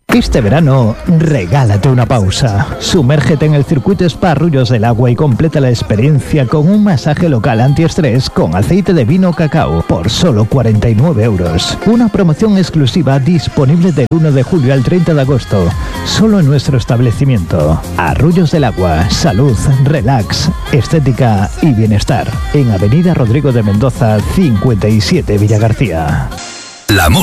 Este verano, regálate una pausa. Sumérgete en el circuito Spa Arroyos del Agua y completa la experiencia con un masaje local antiestrés con aceite de vino cacao por solo 49 euros. Una promoción exclusiva disponible del 1 de julio al 30 de agosto, solo en nuestro establecimiento. Arroyos del Agua, salud, relax, estética y bienestar. En Avenida Rodrigo de Mendoza, 57 Villagarcía. La